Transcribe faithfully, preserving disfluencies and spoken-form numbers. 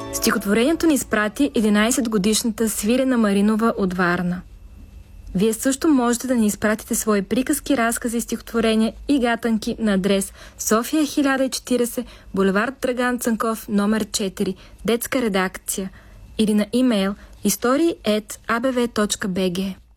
Стихотворението ни изпрати единайсетгодишната Свилена Маринова от Варна. Вие също можете да ни изпратите свои приказки, разкази, стихотворения и гатанки на адрес София хиляда и четирийсет, булевард Драган Цанков, номер четири, детска редакция, или на имейл истории ет а бе ве точка бе же.